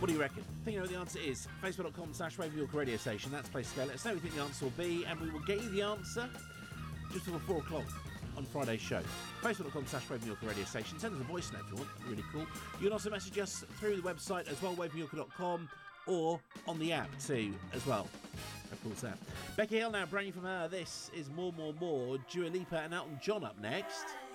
What do you reckon? Think you know what the answer is? Facebook.com/Wave York Radio Station. That's the place to go. Let us know what you think the answer will be, and we will get you the answer just before 4 o'clock on Friday's show. Facebook.com/Wave York Radio Station. Send us a voice note if you want. Really cool. You can also message us through the website as well, waveyork.com, or on the app too, as well. Of course, that. Becky Hill now, brand new from her. This is More, Dua Lipa and Elton John up next.